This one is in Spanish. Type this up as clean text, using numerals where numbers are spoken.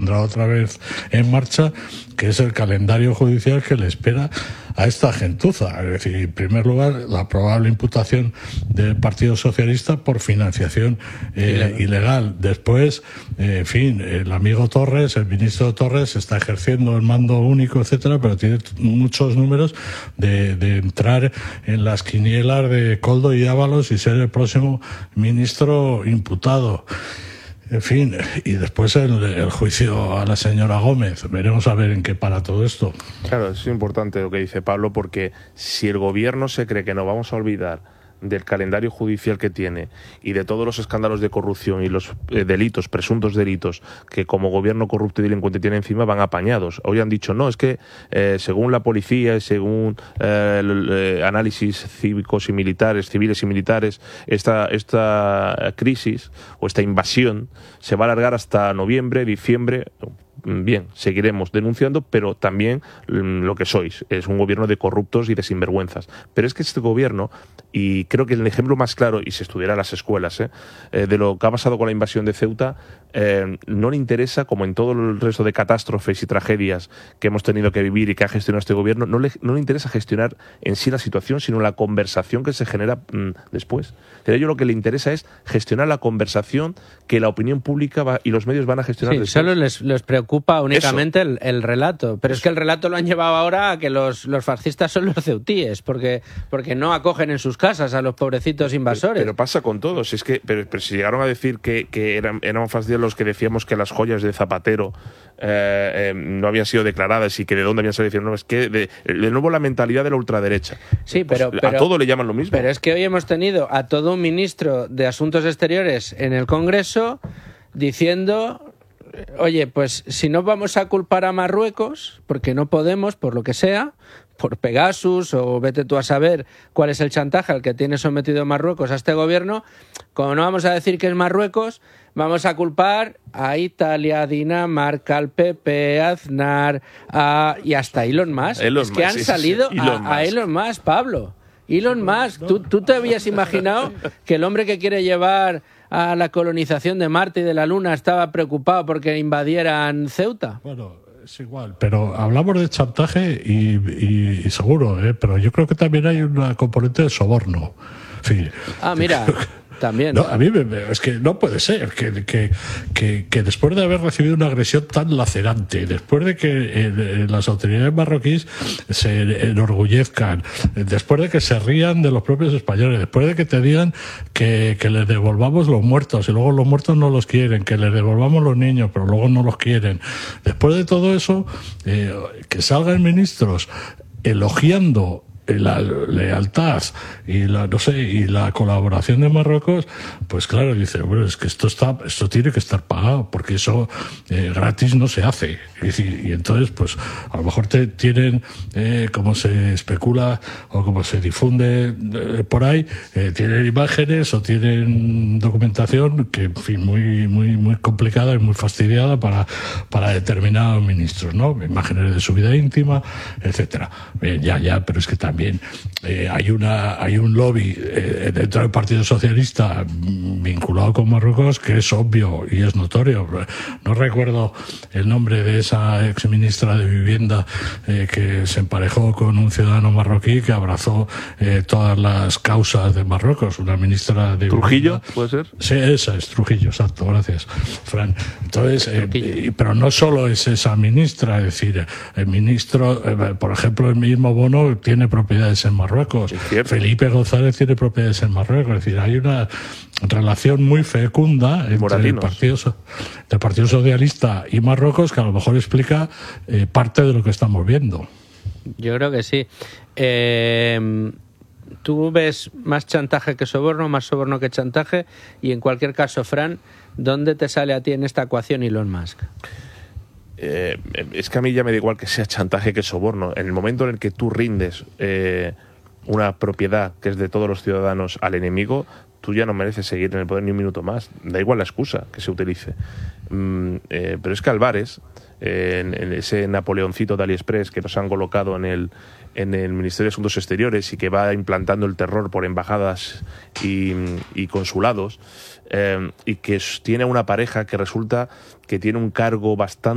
pondrá otra vez en marcha, que es el calendario judicial que le espera a esta gentuza. Es decir, en primer lugar, la probable imputación del Partido Socialista por financiación ilegal. Después, en fin, el amigo Torres, el ministro Torres, está ejerciendo el mando único, etcétera, pero tiene muchos números de entrar en las quinielas de Koldo y Ábalos y ser el próximo ministro imputado. En fin, y después el juicio a la señora Gómez. Veremos a ver en qué para todo esto. Claro, es importante lo que dice Pablo, porque si el gobierno se cree que nos vamos a olvidar del calendario judicial que tiene y de todos los escándalos de corrupción y los delitos, presuntos delitos, que como gobierno corrupto y delincuente tiene encima, van apañados. Hoy han dicho, no, es que según la policía y según análisis civiles y militares, esta crisis o esta invasión se va a alargar hasta noviembre, diciembre. Bien, seguiremos denunciando, pero también lo que sois es un gobierno de corruptos y de sinvergüenzas. Pero es que este gobierno, y creo que el ejemplo más claro, y se estudiará en las escuelas, de lo que ha pasado con la invasión de Ceuta, no le interesa, como en todo el resto de catástrofes y tragedias que hemos tenido que vivir y que ha gestionado este gobierno, no le interesa gestionar en sí la situación, sino la conversación que se genera después. A ello lo que le interesa es gestionar la conversación que la opinión pública y los medios van a gestionar después. Solo les preocupa únicamente el relato, pero es que el relato lo han llevado ahora a que los fascistas son los ceutíes, porque no acogen en sus casas a los pobrecitos invasores. Pero pasa con todos, es que pero si llegaron a decir que eran fascistas los que decíamos que las joyas de Zapatero no habían sido declaradas y que de dónde habían salido, no, es que de nuevo la mentalidad de la ultraderecha. Sí, pero a todo le llaman lo mismo. Pero es que hoy hemos tenido a todo un ministro de Asuntos Exteriores en el Congreso diciendo: oye, pues si no vamos a culpar a Marruecos, porque no podemos, por lo que sea, por Pegasus o vete tú a saber cuál es el chantaje al que tiene sometido Marruecos a este gobierno, como no vamos a decir que es Marruecos, vamos a culpar a Italia, a Dinamarca, al PP, a Aznar y hasta Elon Musk. Es que han salido a Elon Musk, Pablo. Elon Musk, ¿tú te habías imaginado que el hombre que quiere llevar a la colonización de Marte y de la Luna estaba preocupado porque invadieran Ceuta? Bueno, es igual, pero hablamos de chantaje y seguro, pero yo creo que también hay una componente de soborno. Sí. Mira, también. No, a mí es que no puede ser que después de haber recibido una agresión tan lacerante, después de que las autoridades marroquíes se enorgullezcan, después de que se rían de los propios españoles, después de que te digan que les devolvamos los muertos y luego los muertos no los quieren, que les devolvamos los niños pero luego no los quieren, después de todo eso, que salgan ministros elogiando la lealtad y la colaboración de Marruecos, pues claro, dice, bueno, es que esto tiene que estar pagado, porque eso gratis no se hace. Y entonces, pues a lo mejor tienen, como se especula o como se difunde por ahí, tienen imágenes o tienen documentación que, en fin, muy complicada y muy fastidiada para determinados ministros, ¿no? Imágenes de su vida íntima, etcétera. Pero es que también hay un lobby dentro del Partido Socialista vinculado con Marruecos que es obvio y es notorio. No recuerdo el nombre de esa exministra de Vivienda que se emparejó con un ciudadano marroquí que abrazó todas las causas de Marruecos, una ministra de ¿Trujillo, Vivienda. puede ser? Sí, esa es Trujillo, exacto, gracias, Fran. Entonces, pero no solo es esa ministra, es decir, el ministro, por ejemplo, el mismo Bono tiene propiedades en Marruecos, Felipe González tiene propiedades en Marruecos, es decir, hay una relación muy fecunda entre el Partido Socialista y Marruecos que a lo mejor explica parte de lo que estamos viendo. Yo creo que sí. ¿Tú ves más chantaje que soborno, más soborno que chantaje? Y en cualquier caso, Fran, ¿dónde te sale a ti en esta ecuación Elon Musk? Es que a mí ya me da igual que sea chantaje que soborno. En el momento en el que tú rindes una propiedad que es de todos los ciudadanos al enemigo, tú ya no mereces seguir en el poder ni un minuto más. Da igual la excusa que se utilice. Pero es que Álvarez, en ese Napoleoncito de AliExpress que nos han colocado en el Ministerio de Asuntos Exteriores y que va implantando el terror por embajadas y consulados, y que tiene una pareja que resulta que tiene un cargo bastante